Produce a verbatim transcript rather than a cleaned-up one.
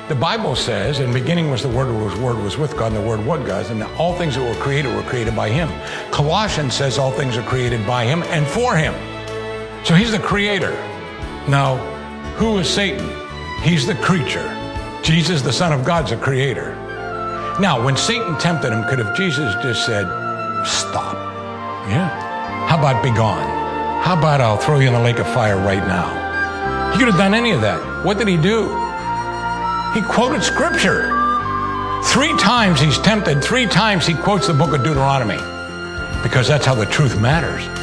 The Bible says, in the beginning was the Word, was Word was with God, and the Word was God, and all things that were created were created by him. Colossians says all things are created by him and for him. So he's the creator. Now, who is Satan? He's the creature. Jesus, the Son of God, is the creator. Now, when Satan tempted him, could have Jesus just said, stop? Yeah. How about be gone? How about I'll throw you in the lake of fire right now? He could have done any of that. What did he do? He quoted scripture. Three times he's tempted. Three times he quotes the book of Deuteronomy, because that's how the truth matters.